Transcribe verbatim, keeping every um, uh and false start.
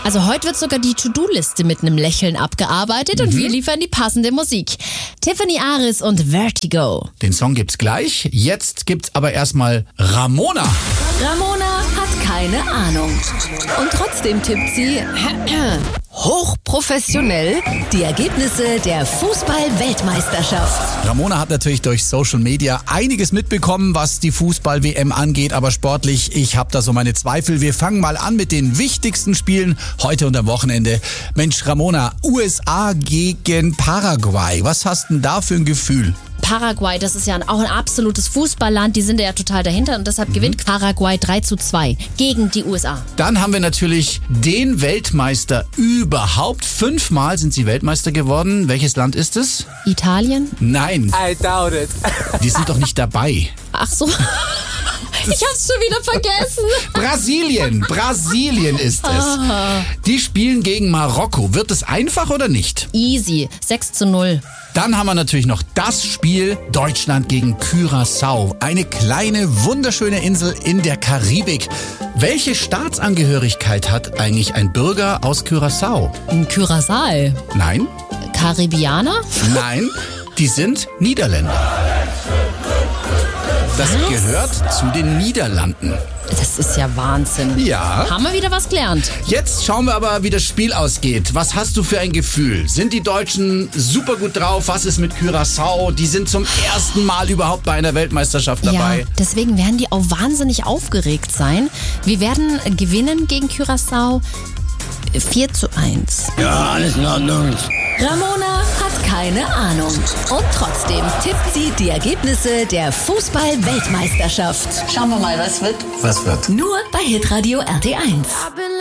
Also heute wird sogar die To-Do-Liste mit einem Lächeln abgearbeitet mhm. und wir liefern die passende Musik. Tiffany Aris und Vertigo. Den Song gibt's gleich. Jetzt gibt's aber erstmal Ramona. Ramona hat keine Ahnung. Und trotzdem tippt sie hochprofessionell die Ergebnisse der Fußball-Weltmeisterschaft. Ramona hat natürlich durch Social Media einiges mitbekommen, was die Fußball-W M angeht, aber sportlich, ich habe da so meine Zweifel. Wir fangen mal an mit den wichtigsten Spielen heute und am Wochenende. Mensch, Ramona, U S A gegen Paraguay. Was hast denn da für ein Gefühl? Paraguay, das ist ja auch ein absolutes Fußballland, die sind ja total dahinter und deshalb mhm. gewinnt Paraguay drei zu zwei gegen die U S A. Dann haben wir natürlich den Weltmeister überhaupt. Fünfmal sind sie Weltmeister geworden. Welches Land ist es? Italien? Nein. I doubt it. Die sind doch nicht dabei. Ach so. Ich hab's schon wieder vergessen. Brasilien. Brasilien ist es. Ah. Die spielen gegen Marokko. Wird es einfach oder nicht? Easy. sechs zu null. Dann haben wir natürlich noch das Spiel Deutschland gegen Curaçao. Eine kleine, wunderschöne Insel in der Karibik. Welche Staatsangehörigkeit hat eigentlich ein Bürger aus Curaçao? Ein Curaçao? Nein. Karibianer? Nein, die sind Niederländer. Das Was? gehört zu den Niederlanden. Das ist ja Wahnsinn. Ja. Haben wir wieder was gelernt. Jetzt schauen wir aber, wie das Spiel ausgeht. Was hast du für ein Gefühl? Sind die Deutschen super gut drauf? Was ist mit Curaçao? Die sind zum ersten Mal überhaupt bei einer Weltmeisterschaft dabei. Ja, deswegen werden die auch wahnsinnig aufgeregt sein. Wir werden gewinnen gegen Curaçao vier zu eins. Ja, alles in Ordnung. Ramona hat keine Ahnung. Und trotzdem tippt sie die Ergebnisse der Fußball-Weltmeisterschaft. Schauen wir mal, was wird. Was wird? Nur bei Hitradio R T eins.